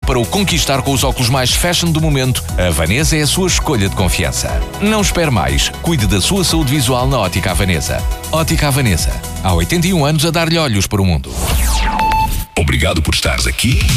Para o conquistar com os óculos mais fashion do momento, a Vanessa é a sua escolha de confiança. Não espere mais. Cuide da sua saúde visual na Ótica Vanessa. Ótica Vanessa. Há 81 anos a dar-lhe olhos para o mundo. Obrigado por estares aqui